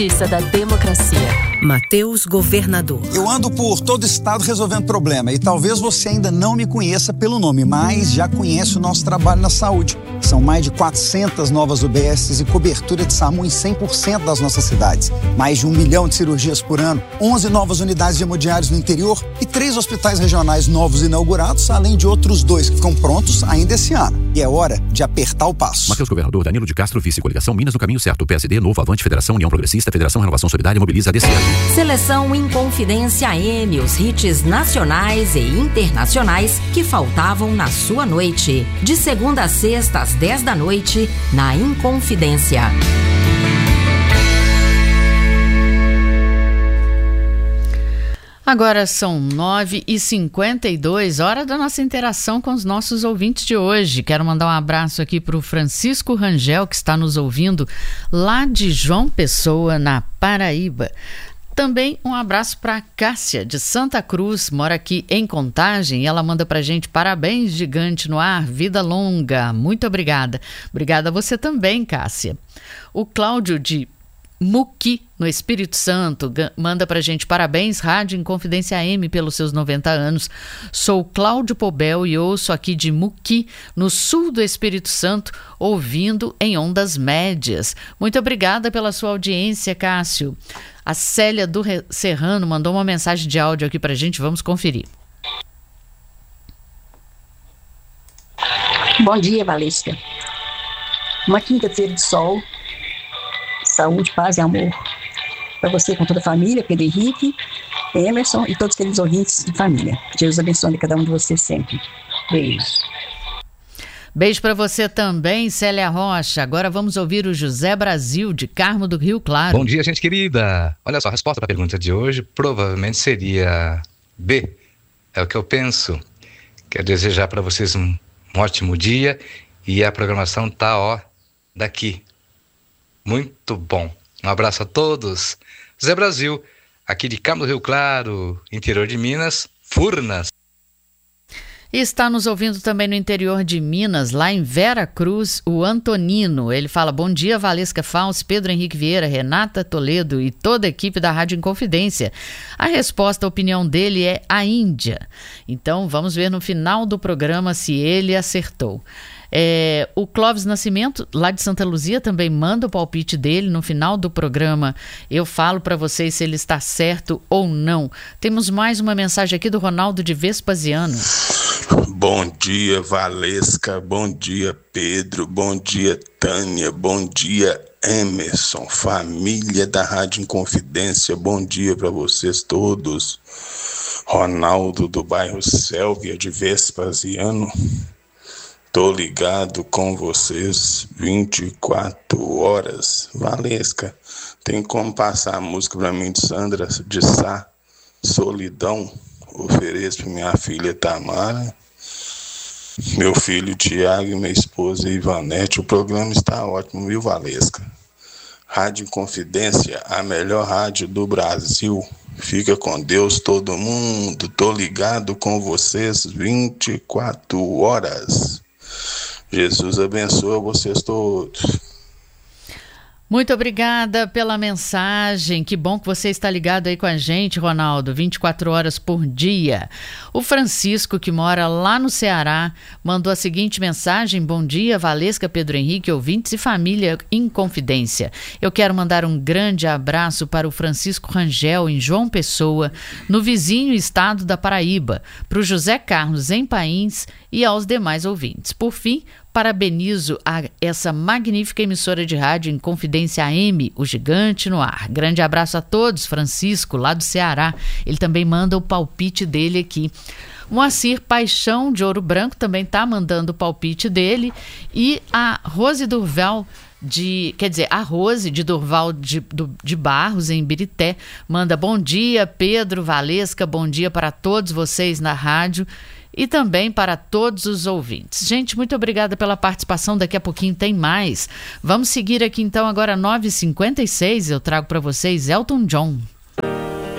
Justiça da Democracia. Mateus Governador. Eu ando por todo o estado resolvendo problema e talvez você ainda não me conheça pelo nome, mas já conhece o nosso trabalho na saúde. São mais de 400 novas UBSs e cobertura de SAMU em 100% das nossas cidades. Mais de 1 milhão de cirurgias por ano, 11 novas unidades de hemodiálise no interior e 3 hospitais regionais novos inaugurados, além de outros 2 que ficam prontos ainda esse ano. E é hora de apertar o passo. Mateus Governador, Danilo de Castro, vice, coligação Minas no caminho certo. PSD, Novo, Avante, Federação, União Progressista, Federação Renovação Solidária, Mobiliza, ADC. Seleção Inconfidência AM, os hits nacionais e internacionais que faltavam na sua noite. De segunda a sexta, às 10 da noite, na Inconfidência. Agora são 9h52, hora da nossa interação com os nossos ouvintes de hoje. Quero mandar um abraço aqui para o Francisco Rangel, que está nos ouvindo lá de João Pessoa, na Paraíba. Também um abraço para a Cássia, de Santa Cruz, mora aqui em Contagem, e ela manda para a gente: parabéns, Gigante no Ar, vida longa. Muito obrigada. Obrigada a você também, Cássia. O Cláudio, de Muqui, no Espírito Santo, manda pra gente: parabéns, Rádio Inconfidência AM, pelos seus 90 anos. Sou Cláudio Pobel e ouço aqui de Muqui, no sul do Espírito Santo, ouvindo em ondas médias. Muito obrigada pela sua audiência, Cássio. A Célia do Serrano mandou uma mensagem de áudio aqui pra gente, vamos conferir. Bom dia, Valesca. Uma quinta-feira de sol, saúde, paz e amor para você com toda a família, Pedro Henrique, Emerson e todos aqueles ouvintes de família. Jesus abençoe cada um de vocês sempre. Beijos. Beijo para você também, Célia Rocha. Agora vamos ouvir o José Brasil, de Carmo do Rio Claro. Bom dia, gente querida. Olha só, a resposta para a pergunta de hoje provavelmente seria B. É o que eu penso. Quero desejar para vocês um ótimo dia e a programação tá, daqui. Muito bom. Um abraço a todos. Zé Brasil, aqui de Carmo do Rio Claro, interior de Minas, Furnas. E está nos ouvindo também no interior de Minas, lá em Vera Cruz, o Antonino. Ele fala: bom dia, Valesca Fauci, Pedro Henrique Vieira, Renata Toledo e toda a equipe da Rádio Inconfidência. A resposta, a opinião dele é a Índia. Então vamos ver no final do programa se ele acertou. O Clóvis Nascimento, lá de Santa Luzia, também manda o palpite dele. No final do programa eu falo para vocês se ele está certo ou não. Temos mais uma mensagem aqui do Ronaldo de Vespasiano. Bom dia, Valesca. Bom dia, Pedro. Bom dia, Tânia. Bom dia, Emerson. Família da Rádio Inconfidência. Bom dia para vocês todos. Ronaldo, do bairro Sélvia de Vespasiano. Tô ligado com vocês 24 horas. Valesca, tem como passar a música pra mim de Sandra de Sá, Solidão? Ofereço pra minha filha Tamara, meu filho Tiago e minha esposa Ivanete. O programa está ótimo, viu, Valesca? Rádio Inconfidência, a melhor rádio do Brasil. Fica com Deus todo mundo. Tô ligado com vocês 24 horas. Jesus abençoe vocês todos. Muito obrigada pela mensagem. Que bom que você está ligado aí com a gente, Ronaldo, 24 horas por dia. O Francisco, que mora lá no Ceará, mandou a seguinte mensagem: bom dia, Valesca, Pedro Henrique, ouvintes e família Inconfidência. Eu quero mandar um grande abraço para o Francisco Rangel, em João Pessoa, no vizinho estado da Paraíba, para o José Carlos, em Pains, e aos demais ouvintes. Por fim, parabenizo essa magnífica emissora de rádio Inconfidência AM, o Gigante no Ar. Grande abraço a todos. Francisco, lá do Ceará. Ele também manda o palpite dele aqui. Moacir Paixão, de Ouro Branco, também está mandando o palpite dele. E a Rose Durval, a Rose de Durval de Barros, em Birité, manda: bom dia, Pedro, Valesca, bom dia para todos vocês na rádio e também para todos os ouvintes. Gente, muito obrigada pela participação. Daqui a pouquinho tem mais. Vamos seguir aqui então, agora 9h56, eu trago para vocês Elton John.